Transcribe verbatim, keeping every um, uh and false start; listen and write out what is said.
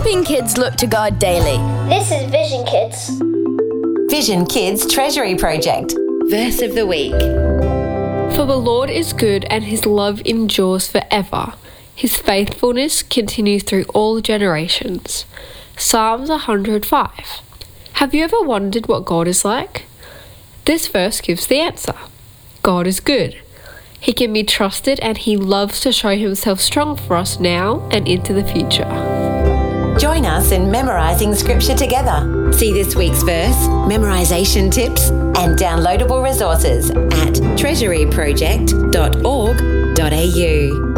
helping kids look to God daily. This is Vision Kids. Vision Kids Treasury Project. Verse of the Week. For the Lord is good and his love endures forever. His faithfulness continues through all generations. Psalms one hundred five. Have you ever wondered what God is like? This verse gives the answer. God is good. He can be trusted and he loves to show himself strong for us now and into the future. Join us in memorising scripture together. See this week's verse, memorisation tips and downloadable resources at treasury project dot org dot a u.